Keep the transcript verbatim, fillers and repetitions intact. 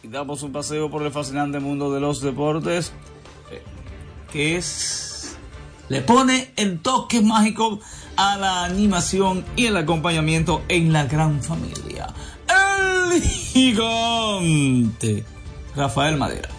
y damos un paseo por el fascinante mundo de los deportes, eh, que es... le pone el toque mágico a la animación y el acompañamiento en la gran familia. El gigante Rafael Madera.